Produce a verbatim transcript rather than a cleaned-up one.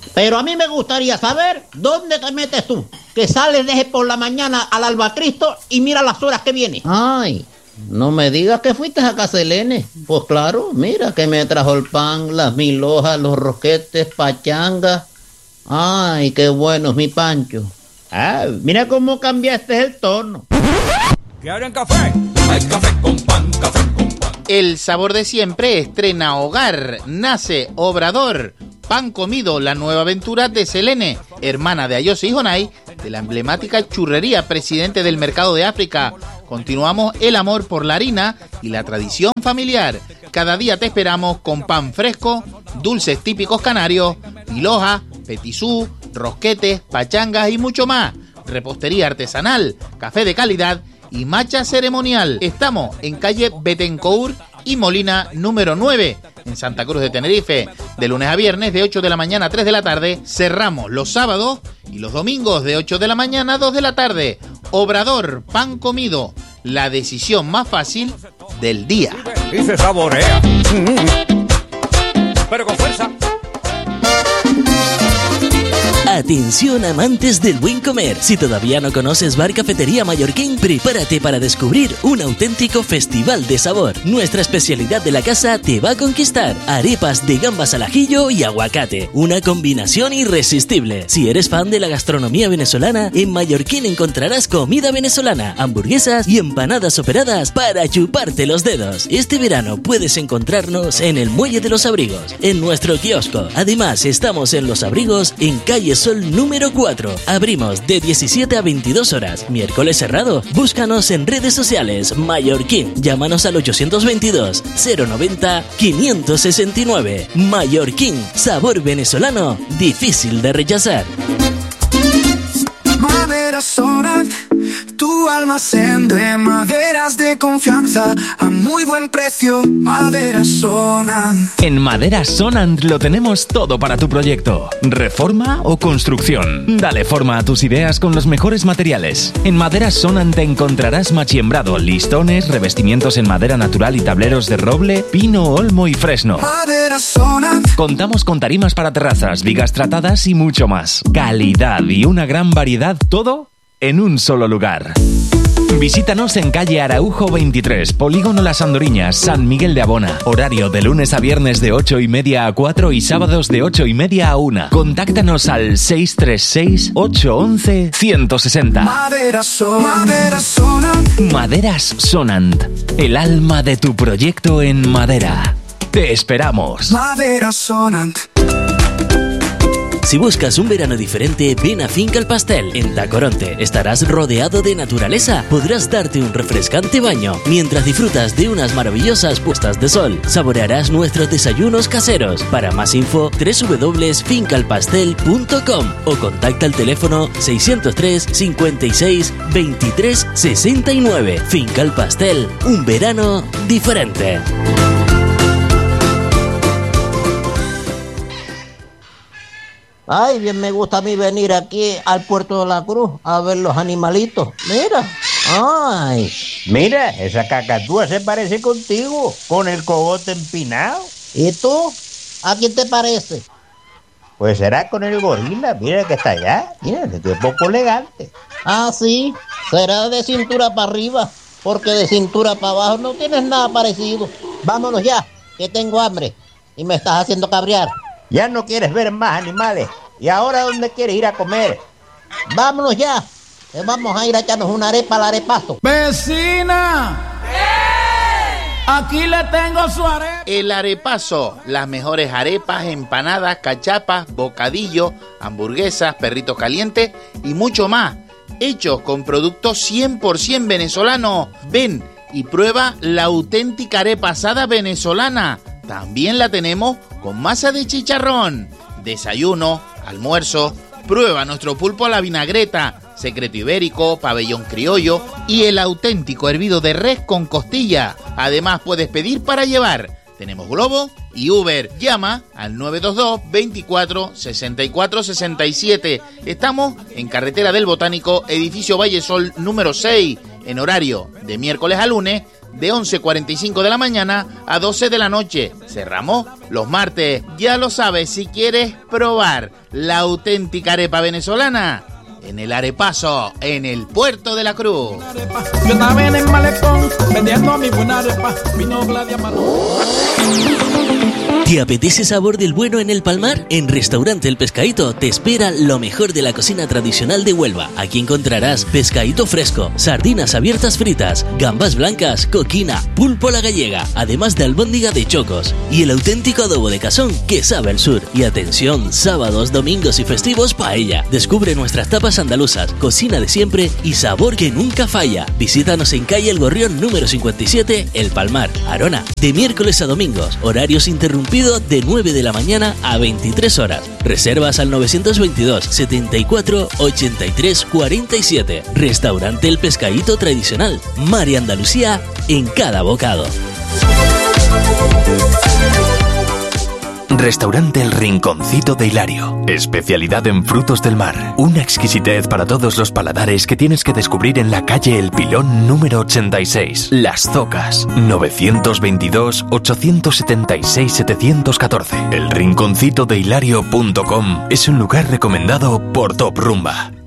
Pero a mí me gustaría saber dónde te metes tú, que sales desde por la mañana al Albacristo y mira las horas que viene. Ay, no me digas que fuiste a casa de Elene. Pues claro, mira que me trajo el pan, las mil hojas, los roquetes, pachangas. Ay, qué bueno es mi Pancho. Ah, mira cómo cambiaste el tono. ¿Qué harán café? Hay café con pan, café con pan. El sabor de siempre estrena Hogar, nace Obrador. Pan comido, la nueva aventura de Selene, hermana de Ayoze y Jonay, de la emblemática churrería Presidente del Mercado de África. Continuamos el amor por la harina y la tradición familiar. Cada día te esperamos con pan fresco, dulces típicos canarios, milhoja, petisú, rosquetes, pachangas y mucho más. Repostería artesanal, café de calidad y matcha ceremonial. Estamos en calle Bettencourt y Molina número nueve, en Santa Cruz de Tenerife, de lunes a viernes de ocho de la mañana a tres de la tarde. Cerramos los sábados y los domingos de ocho de la mañana a dos de la tarde. Obrador, pan comido, la decisión más fácil del día. Y se saborea. Pero con fuerza. Atención amantes del buen comer. Si todavía no conoces Bar Cafetería Mallorquín, prepárate para descubrir un auténtico festival de sabor. Nuestra especialidad de la casa te va a conquistar. Arepas de gambas al ajillo y aguacate. Una combinación irresistible. Si eres fan de la gastronomía venezolana, en Mallorquín encontrarás comida venezolana, hamburguesas y empanadas operadas para chuparte los dedos. Este verano puedes encontrarnos en el Muelle de los Abrigos, en nuestro kiosco. Además, estamos en Los Abrigos, en calle Sol número cuatro. Abrimos de diecisiete a veintidós horas. Miércoles cerrado. Búscanos en redes sociales. Mallorquín. Llámanos al ochocientos veintidós, cero noventa, quinientos sesenta y nueve. Mallorquín. Sabor venezolano. Difícil de rechazar. Madera Sonant, tu almacén de maderas de confianza a muy buen precio. Madera Sonant. En Madera Sonant lo tenemos todo para tu proyecto. Reforma o construcción. Dale forma a tus ideas con los mejores materiales. En Madera Sonant te encontrarás machiembrado, listones, revestimientos en madera natural y tableros de roble, pino, olmo y fresno. Madera Sonant. Contamos con tarimas para terrazas, vigas tratadas y mucho más. Calidad y una gran variedad, todo en un solo lugar. Visítanos en calle Araujo veintitrés, Polígono Las Andoriñas, San Miguel de Abona. Horario de lunes a viernes de ocho y media a cuatro y sábados de ocho y media a una. Contáctanos al seis tres seis, ocho once, ciento sesenta. Madera Sonant. Madera Sonant. Maderas Sonant, el alma de tu proyecto en madera. Te esperamos. Madera Sonant. Si buscas un verano diferente, ven a Finca El Pastel, en Tacoronte. Estarás rodeado de naturaleza, podrás darte un refrescante baño, mientras disfrutas de unas maravillosas puestas de sol. Saborearás nuestros desayunos caseros. Para más info, doble u doble u doble u punto finca el pastel punto com o contacta al teléfono seiscientos tres, cincuenta y seis, veintitrés, sesenta y nueve. Finca El Pastel, un verano diferente. Ay, bien me gusta a mí venir aquí al Puerto de la Cruz a ver los animalitos. Mira, ay. Mira, esa cacatúa se parece contigo, con el cogote empinado. ¿Y tú? ¿A quién te parece? Pues será con el gorila, mira que está allá. Mira, es un poco elegante. Ah, sí, será de cintura para arriba, porque de cintura para abajo no tienes nada parecido. Vámonos ya, que tengo hambre y me estás haciendo cabrear. Ya no quieres ver más animales. ¿Y ahora dónde quieres ir a comer? Vámonos ya, que vamos a ir a echarnos una arepa al arepazo. ¡Vecina! ¡Eh! Aquí le tengo su arepa. El arepazo, las mejores arepas, empanadas, cachapas, bocadillo, hamburguesas, perritos calientes y mucho más. Hechos con productos cien por ciento venezolanos. Ven y prueba la auténtica arepa asada venezolana. También la tenemos con masa de chicharrón. Desayuno, almuerzo, prueba nuestro pulpo a la vinagreta, secreto ibérico, pabellón criollo y el auténtico hervido de res con costilla. Además puedes pedir para llevar. Tenemos Globo y Uber. Llama al nueve dos dos, veinticuatro, sesenta y cuatro, sesenta y siete. Estamos en Carretera del Botánico, edificio Vallesol número seis, en horario de miércoles a lunes, de once cuarenta y cinco de la mañana a doce de la noche. Cerramos los martes. Ya lo sabes, si quieres probar la auténtica arepa venezolana, en el Arepazo, en el Puerto de la Cruz. Yo estaba en el malecón vendiendo mi buena arepa, vino Gladia Marón. ¿Te apetece sabor del bueno en el Palmar? En Restaurante El Pescadito te espera lo mejor de la cocina tradicional de Huelva. Aquí encontrarás pescadito fresco, sardinas abiertas fritas, gambas blancas, coquina, pulpo a la gallega, además de albóndiga de chocos y el auténtico adobo de cazón que sabe al sur. Y atención, sábados, domingos y festivos paella. Descubre nuestras tapas andaluzas, cocina de siempre y sabor que nunca falla. Visítanos en calle El Gorrión número cincuenta y siete, El Palmar, Arona, de miércoles a domingos, horarios interrumpidos de nueve de la mañana a veintitrés horas. Reservas al novecientos veintidós, setenta y cuatro, ochenta y tres, cuarenta y siete. Restaurante El Pescadito Tradicional. Mar y Andalucía en cada bocado. Restaurante El Rinconcito de Hilario. Especialidad en frutos del mar. Una exquisitez para todos los paladares que tienes que descubrir en la calle El Pilón número ochenta y seis. Las Zocas. novecientos veintidós, ochocientos setenta y seis, setecientos catorce. El rinconcito de hilario punto com es un lugar recomendado por Top Rumba.